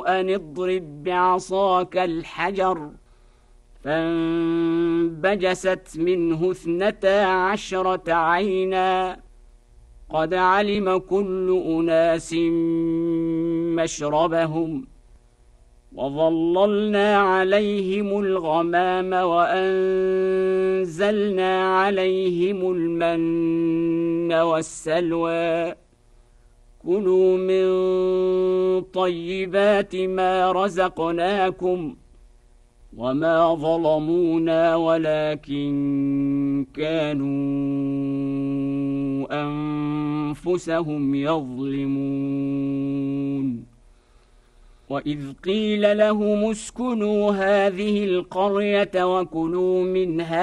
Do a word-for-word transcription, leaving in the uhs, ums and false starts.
أن اضرب بعصاك الحجر فانبجست منه اثنتا عشرة عينا قد علم كل أناس مشربهم وظللنا عليهم الغمام وأنزلنا عليهم المن والسلوى كلوا من طيبات ما رزقناكم وما ظلمونا ولكن كانوا أنفسهم يظلمون وإذ قيل لهم اسكنوا هذه القرية وكلوا منها